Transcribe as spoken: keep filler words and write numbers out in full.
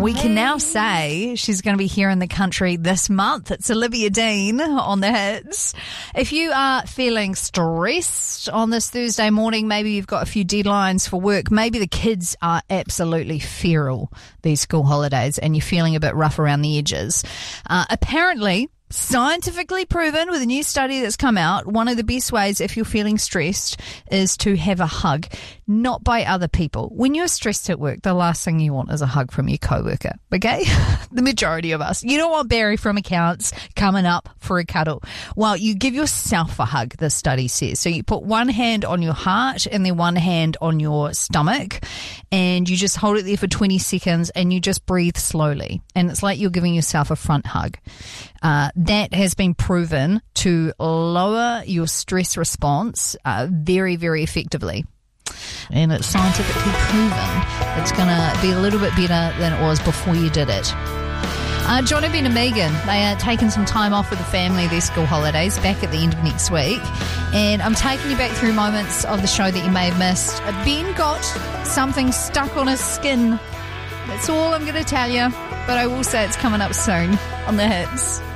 We can now say she's going to be here in the country this month. It's Olivia Dean on the hits. If you are feeling stressed on this Thursday morning, maybe you've got a few deadlines for work, maybe the kids are absolutely feral these school holidays and you're feeling a bit rough around the edges. Uh, apparently, scientifically proven with a new study that's come out, one of the best ways if you're feeling stressed is to have a hug, not by other people. When you're stressed at work, the last thing you want is a hug from your coworker, okay? The majority of us. You don't want Barry from accounts coming up for a cuddle. Well, you give yourself a hug, the study says. So you put one hand on your heart and then one hand on your stomach and you just hold it there for twenty seconds and you just breathe slowly. And it's like you're giving yourself a front hug. Uh, that has been proven to lower your stress response uh, very, very effectively. And it's scientifically proven it's going to be a little bit better than it was before you did it. Uh, John, Ben and Megan, they are taking some time off with the family, their school holidays, back at the end of next week. And I'm taking you back through moments of the show that you may have missed. Uh, Ben got something stuck on his skin. That's all I'm going to tell you. But I will say it's coming up soon on the hits.